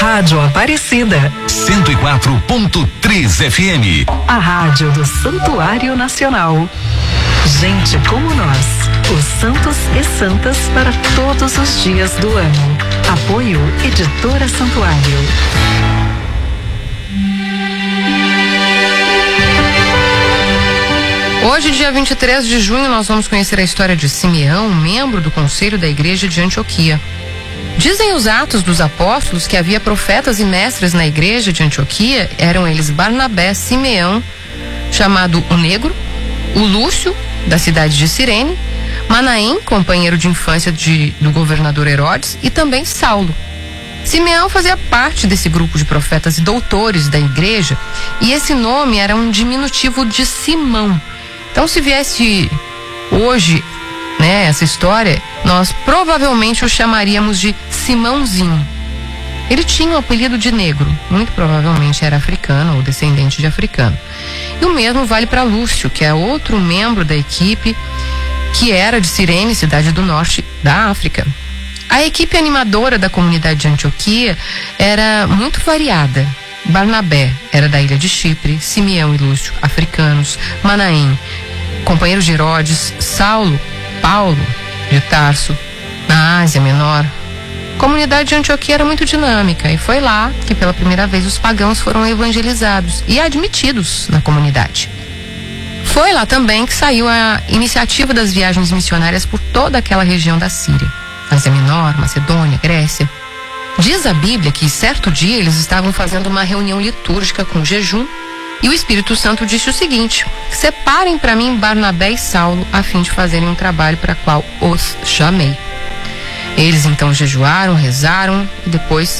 Rádio Aparecida 104.3 FM. A rádio do Santuário Nacional. Gente como nós, os santos e santas para todos os dias do ano. Apoio Editora Santuário. Hoje, dia 23 de junho, nós vamos conhecer a história de Simeão, membro do Conselho da Igreja de Antioquia. Dizem os Atos dos Apóstolos que havia profetas e mestres na igreja de Antioquia, eram eles Barnabé, Simeão, chamado o Negro, o Lúcio, da cidade de Cirene, Manaém, companheiro de infância do governador Herodes, e também Saulo. Simeão fazia parte desse grupo de profetas e doutores da igreja, e esse nome era um diminutivo de Simão. Então, se viesse hoje, né, essa história, nós provavelmente o chamaríamos de Simãozinho. Ele tinha o apelido de Negro, muito provavelmente era africano ou descendente de africano. E o mesmo vale para Lúcio, que é outro membro da equipe que era de Cirene, cidade do norte da África. A equipe animadora da comunidade de Antioquia era muito variada. Barnabé era da ilha de Chipre, Simeão e Lúcio, africanos, Manaém, companheiro de Herodes, Saulo, Paulo, de Tarso, na Ásia Menor. A comunidade de Antioquia era muito dinâmica e foi lá que pela primeira vez os pagãos foram evangelizados e admitidos na comunidade. Foi lá também que saiu a iniciativa das viagens missionárias por toda aquela região da Síria, Ásia Menor, Macedônia, Grécia. Diz a Bíblia que certo dia eles estavam fazendo uma reunião litúrgica com jejum e o Espírito Santo disse o seguinte: separem para mim Barnabé e Saulo a fim de fazerem um trabalho para qual os chamei. Eles então jejuaram, rezaram e depois